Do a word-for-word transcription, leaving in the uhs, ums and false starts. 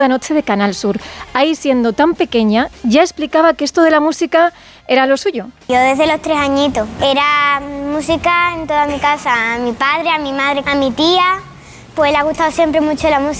La noche de Canal Sur. Ahí, siendo tan pequeña, ya explicaba que esto de la música era lo suyo. Yo desde los tres añitos. Era música en toda mi casa. A mi padre, a mi madre, a mi tía, pues le ha gustado siempre mucho la música.